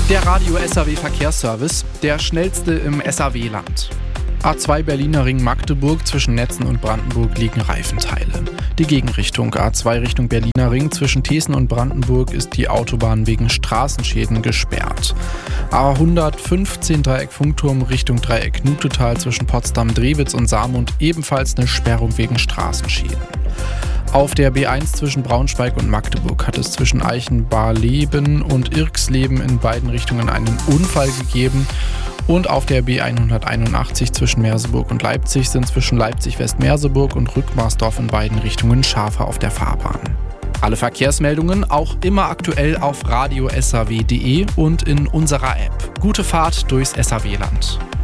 Der Radio SAW Verkehrsservice, der schnellste im SAW-Land. A2 Berliner Ring Magdeburg, zwischen Netzen und Brandenburg liegen Reifenteile. Die Gegenrichtung A2 Richtung Berliner Ring zwischen Thesen und Brandenburg ist die Autobahn wegen Straßenschäden gesperrt. A115 Dreieck Funkturm Richtung Dreieck Nutetal zwischen Potsdam-Drewitz und Saarmund ebenfalls eine Sperrung wegen Straßenschäden. Auf der B1 zwischen Braunschweig und Magdeburg hat es zwischen Eichenbarleben und Irxleben in beiden Richtungen einen Unfall gegeben. Und auf der B181 zwischen Merseburg und Leipzig sind zwischen Leipzig-West-Merseburg und Rückmarsdorf in beiden Richtungen Schafe auf der Fahrbahn. Alle Verkehrsmeldungen auch immer aktuell auf radio-saw.de und in unserer App. Gute Fahrt durchs SAW-Land.